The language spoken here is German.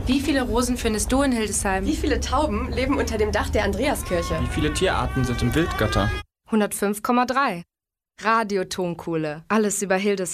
Wie viele Rosen findest du in Hildesheim? Wie viele Tauben leben unter dem Dach der Andreaskirche? Wie viele Tierarten sind im Wildgatter? 105,3. Radio Tonkuhle. Alles über Hildesheim.